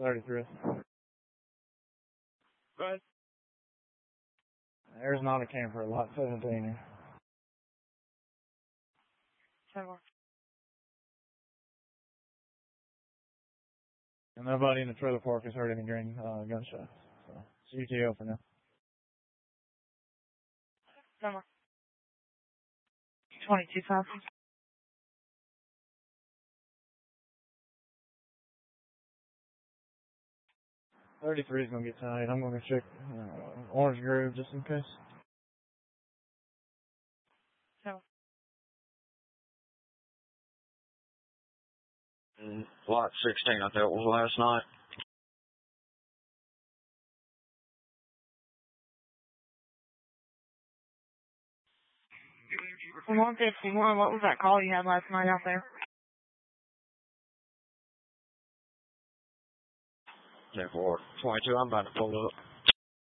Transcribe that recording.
33. Go ahead. There's not a camper, lot 17. 10 more. And nobody in the trailer park has heard any green gunshots. So, it's UTO for now. 10 more. 22,000. 33 is going to get tight. I'm going to check Orange Grove just in case. 10 more. Lot 16 I dealt with last night. 151, what was that call you had last night out there? Yeah, for 22, I'm about to pull up.